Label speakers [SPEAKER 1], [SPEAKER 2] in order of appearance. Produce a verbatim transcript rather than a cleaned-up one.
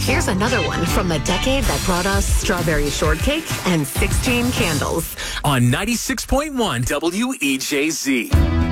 [SPEAKER 1] Here's another one from the decade that brought us strawberry shortcake and sixteen candles.
[SPEAKER 2] On ninety-six point one W E J Z.